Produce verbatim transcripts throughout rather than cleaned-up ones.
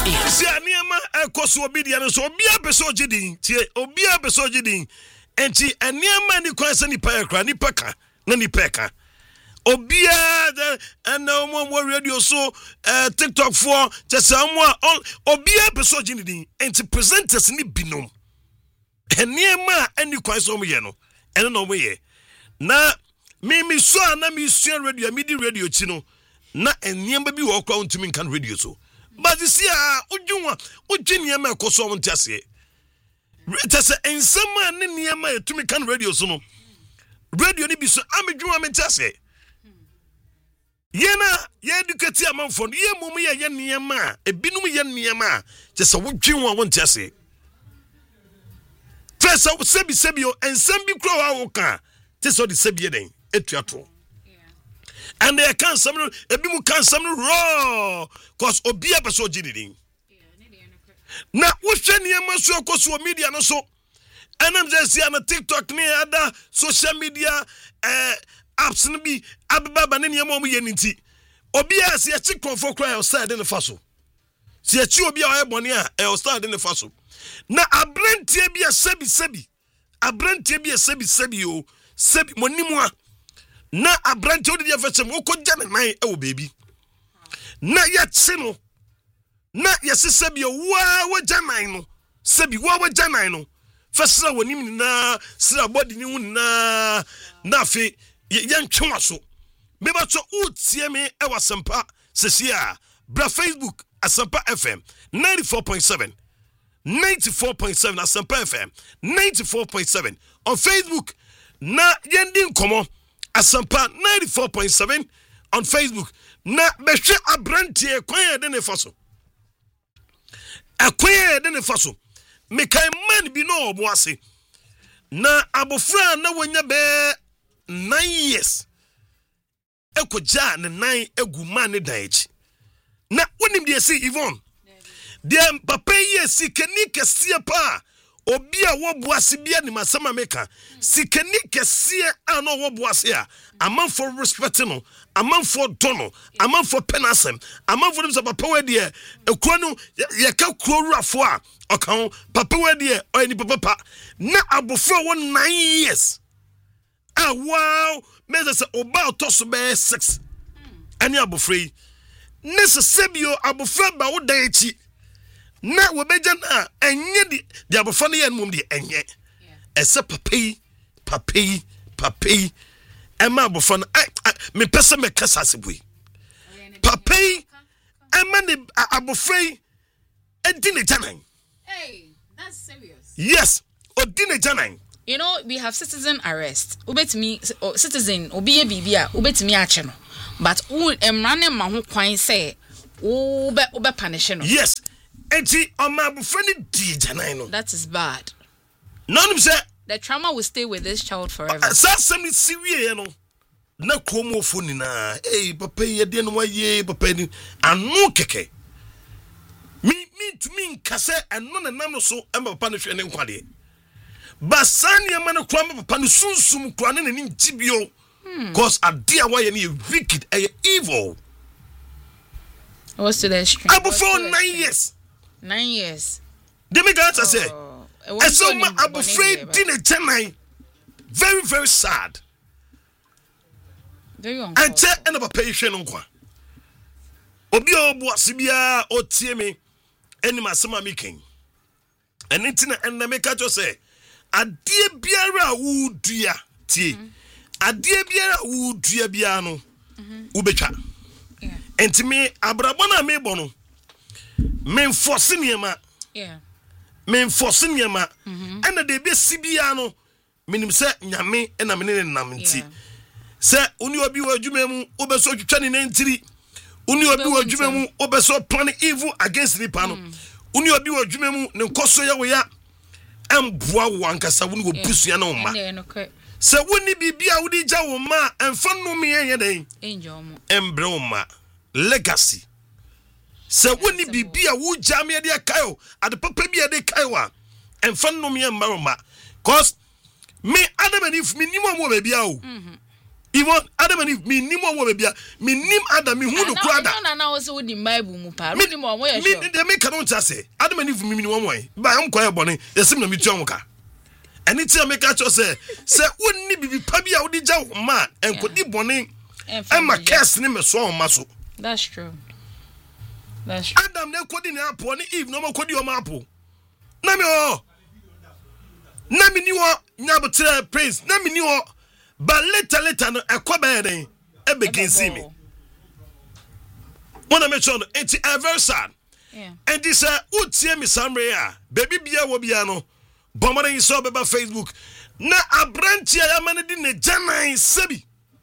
Si aniema ekoso obidia no so obia beso gidin tie obia beso gidin enti aniema ni kwanse ni pa ekra ni peka na ni peka obia na mo radio so TikTok for just amwa obia beso gidin enti presenters ni binom aniema ani kwanse omo no ene no mo ye na me me so na me sua radio me di radio chi no na aniema bi wo kwa untumi kan radio so. But you see, ah, ujunwa, ujiniyama koso wontiase. Tese ensema ne niyama etumi kan radio so no. Radio ni biso amedwuma mentase. Yena ye educate amanfo no ye mum ye ye niyama, ebinum ye niyama, tese wujinwa wontiase. Tese sebi sebi o ensem bi kro wa wo kan, tese odi sebi ye den etuato. And they can't summon a bimu can't summon raw cause obia beso gidin. Now, what's any amateur social media no so? And I'm just saying on TikTok near other social media uh, apps and be ababa and any more yenity. Obia see a chick for cry outside in the faso. See a chew be a bonia outside in the faso. Now, a brand be a sebi sebi. A brand be a sebi sebi o sebi monimwa. Na abrante odi afesem wo ko jane nan e wo baby na ya tsino na ya sesebi wa wa janan no sebi wa wa janan no fesra wonim na sra body ni hu na na fe ya ntwa so me ba so utie me e wasempa sesia bra Facebook Asempa F M ninety-four point seven ninety-four point seven Asempa F M ninety-four point seven on Facebook na yendi nkomo Asampa ninety-four point seven on Facebook. Na behwe abrantie kwan de ne faso. Akwan de ne faso. Me kan man bi no obo ase. Na abofra na wonya be nine years. Ekoja ne nine egu man ne daichi. Na wonim de say Yvonne. De papa ye sikani kese pa. Obi a wo boase bia ni masama meka sikani kese a no wo boase a amanfo respect no amanfo dono amanfo penasem amanfo dem so papa we de ekuro no ye ka kurowurafo a okan papa we de o ni papa na abofo wo nine years ah wow meza se oba otoso be six ani abofrei nese sebio abofra ba wo dan echi na webeja na enye di di abofra na yen mum di enye ese papai papai papai ema abofra na me pese me kasa sebui papai ema ne abofra edi ne janan. Hey, that's serious. Yes, odi ne janan. You know, we have citizen arrest. Ubetimi citizen obiye bibia ubetimi ache no. But u emrane ma ho kwan say ube ube punish no. Yes. Enti omabu friend di janan no. That is bad. None say the trauma will stay with this child forever. Sa semi siwie no. Na komo fo ni na. Eh papa ye de no waye papa ni anu keke. Me me to me nkase eno na nam so em papa no hwe ne nkwade. Basani ya mane kwa papa no sunsum kwa ne ne ntibio. Cause adia why you wicked and evil. What's to the street? Abu for nine years. Nine years. They make answer say. And so my Abu afraid didn't tell me. Very, very sad. Very and tell another patient on qua. Obi obu asibia o tie me any masama making. And internet and the maker just say, Adie biara wudua tie. Adie biara wudua bia no ubetwa. Yeah. Enti me abrabona me bono. Me enforce niema. Yeah. Me enforce niema. And de be sibia no minim se nyame na me ne nam nti. Se oni obi wa adwuma mu obeso twetwa ne nantiri. Oni obi wa adwuma mu obeso plan evil against nipa no. Oni obi wa adwuma mu ne nkoso ye wo ya emboa wankasa woni wo busua na wo ma. Se woni bibia wodi gya wo ma emfa no me yen den enjo mo embre wo ma legacy. Se woni bibia wo gya me de kayo ade papa bia de kayo a emfa no me emma wo ma cause me adam and if me ni mo mo bibia o Even Adam and Eve, me nimo wo bebia, me nim Adam me hu no kwada. Na na wo se wo di Bible mu pa. Wo di mo wo ye sure. Me dey make no say. Adam and Eve me ni wo mo. Ba am kwa ye bone, yesim na me tu amka. Eni ti ameka cho say, say wonni bibi pa bia wo di gya ma, enkodi bone. E ma curse ni me so ma so. That's true. That's true. Adam na kodi ni apo ni Eve no ma kodi o ma apo. Na me o. Na me ni wo nyabotre praise. Na me ni wo. But later, later, no, a quabe, a begin see me. When I mention it's a very sad. And this, uh, would see me some rare, baby Bia Wobiano, Bomber you saw about Facebook. Na a branch, Yamani didn't Jamai Sebi.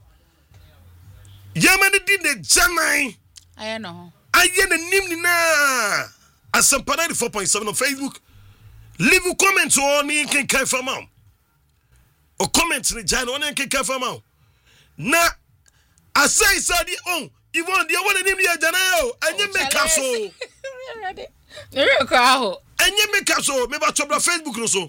Yamani didn't Jamai. I know. I get a Nimna. As some ninety-four point seven on Facebook. Leave a comment on me and can come from mom. O comment ni jana one nke kafa ma na asai sadi on even the one nim ya jana o enye make so me rekwa ho enye make so me ba chobra Facebook no so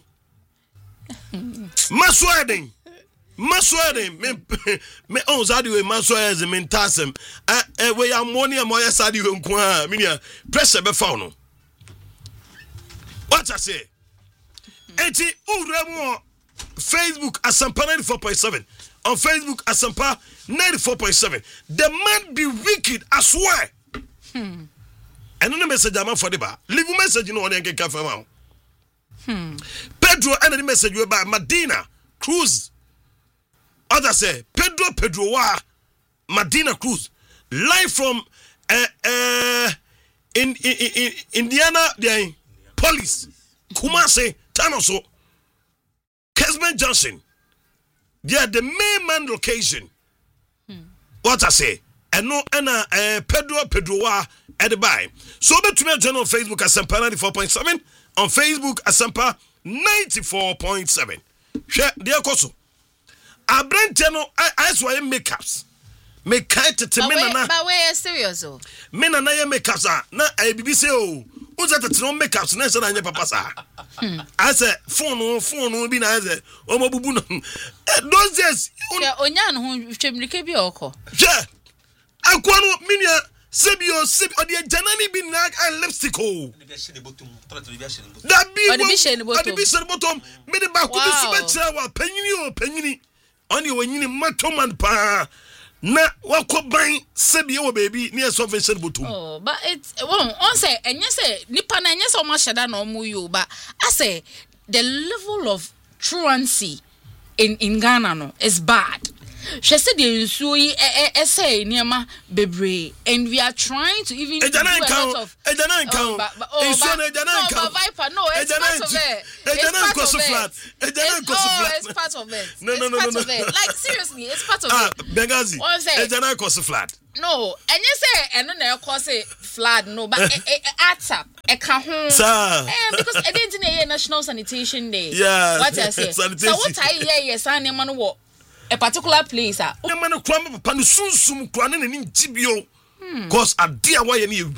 masweden masweden me me on sadi we masweden me ntasem eh we ya money am ya sadi we nko a me nia pressure be fa no what I say enti uremu Facebook Asampa ninety-four point seven. On Facebook Asampa ninety-four point seven. The man be wicked, I swear. Hmm. And no message I'm for the bar. Leave a message in one and get from Hmm. Pedro and the message you about Medina Cruz. Others say Pedro Pedro wa Medina Cruz. Live from uh, uh, in, in, in, in Indiana, the police. Kumasi, Tanoso. Kesman Johnson, they are the main man location. Hmm. What I say, and no, and uh, Pedro Pedroa at the buy. So, but to me, on Facebook, Asampa ninety-four point seven, on Facebook, Asampa ninety-four point seven. Share, dear Koso. I bring Teno, I swear makeups. Make kite to Menana. But where is serious? Menana makeups are not a B B C O. Who's that? No makeups, next than your papa. I said, phone, phone will be nice. Oh, my boo. Those days, Onyan, who Chimney be oko. Yeah, I quano minia, Sebio, Sib, or the Janani be like and lipstick. That be the mission bottom, made a back with the penny or penny. Only when you need Matoman pa. Na wako bang Sebio baby near Sovereign Butu. Oh, but it's well, on say, and yes, Nipan and yes, or Mashada no muyu, but I say the level of truancy in, in Ghana no is bad. She said the Sui essay near ma bebre, and we are trying to even do a lot of a Janan count. It's on a Janan count. Viper, no, it's part of it. It's part of it. It's part of it. No, no, no, no. Like seriously, it's part of ah, it. Bengazi. A Janan cost flat. No, and you say, and then I cause it flat. No, but it adds up. It can't. Sir, because I didn't hear National Sanitation Day. Yeah, what I say. So what I hear, yes, I never know a particular place. Ah, no man, cram pan soon, soon, cranning and in Tibio. Cause a dear way any